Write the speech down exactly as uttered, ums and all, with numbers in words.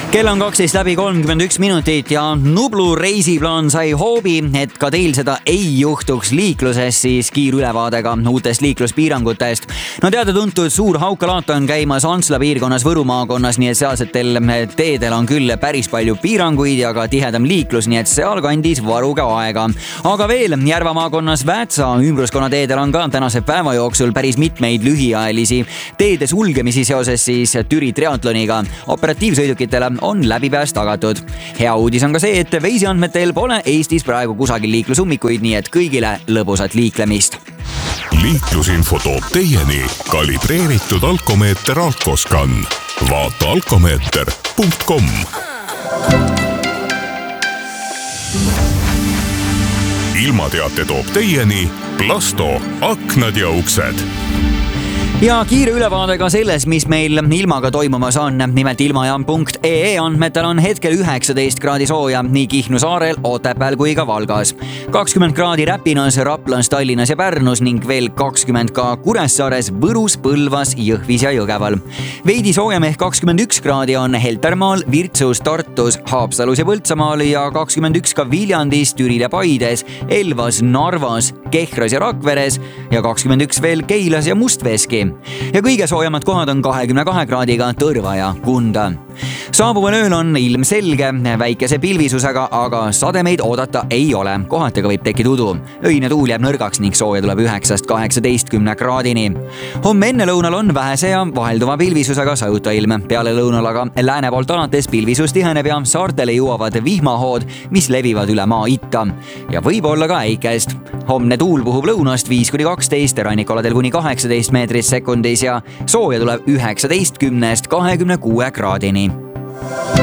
Kell on kaksteist läbi kolmkümmend üks minutit ja Nublu reisiplaan sai hoobi, et ka teil seda ei juhtuks liikluses, siis kiirülevaadega uutest liikluspiirangutest. No teada-tuntud suur haukalaat on käimas Antsla piirkonnas Võru maakonnas, nii et sealsetel teedel on küll päris palju piiranguid ja ka tihedam liiklus, nii et sealkandis varuge aega. Aga veel Järva maakonnas Väätsa ümbruskonna teedel on ka tänase päeva jooksul päris mitmeid lühiajalisi teede sulgemisi seoses siis Türi triatloniga. Operatiivsõidukitele on läbipääs tagatud. Hea uudis on ka see, et Veisi andmetel pole Eestis praegu kusagil liiklusummikuid, nii et kõigile lõbusat liiklemist. Liiklusinfo toob teieni kalibreeritud alkomeeter Alkoscan. Vaata alkomeeter punkt com. Ilmateate toob teieni Plasto, aknad ja uksed. Ja kiire ülevaadega selles, mis meil ilmaga toimumas on. Nimelt ilmajaam punkt ee andmetel on hetkel üheksateist kraadi sooja nii Kihnu saarel, Otepääl kui ka Valgas. kakskümmend kraadi Räpinas, Raplans, Tallinnas ja Pärnus ning veel kakskümmend ka Kuressaares, Võrus, Põlvas, Jõhvis ja Jõgeval. Veidi soojem ehk kakskümmend üks kraadi on Heltermaal, Virtsus, Tartus, Haapsalus ja Põltsamaal ja kakskümmend üks ka Viljandis, Türil ja Paides, Elvas, Narvas, Kehras ja Rakveres ja kakskümmend üks veel Keilas ja Mustveski. Ja kõige soojemad kohad on kahekümne kahe kraadiga Tõrva ja Kunda. Saabuval ööl on ilm selge, väikese pilvisusega, aga sademeid oodata ei ole. Kohatega võib tekkida udu. Öine tuul jääb nõrgaks ning sooja tuleb üheksast kaheksateistkümne kraadini. Homme enne lõunal on vähese ja vahelduva pilvisusega sajuta ilm. Peale lõunal aga lääne poolt alates pilvisus tiheneb ja saartele jõuavad vihmahood, mis levivad üle maa itta. Ja võib olla ka äikest. Homne tuul puhub lõunast viis kuni kaksteist, rannikoladel kuni kaheksateist meetrit sekundis ja sooja tuleb üheksateistkümnest kahekümne kuue kraadini.